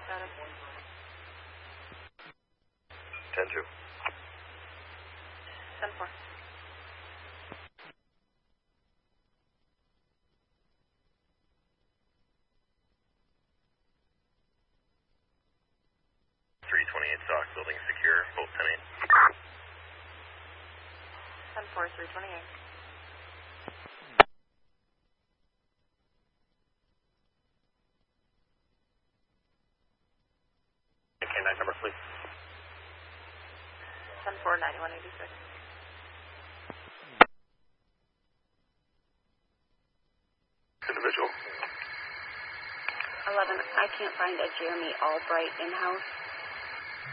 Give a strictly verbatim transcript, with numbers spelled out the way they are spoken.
status. ten two. ten four. three twenty-eight stock, building secure, both ten eight. ten four, three twenty-eight. K nine number, please. ten four, ninety-one eighty-six. Individual. eleven, I can't find a Jeremy Albright in-house.